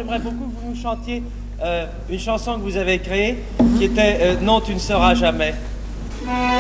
j'aimerais beaucoup que vous nous chantiez une chanson que vous avez créée, qui était Non, tu ne sauras jamais.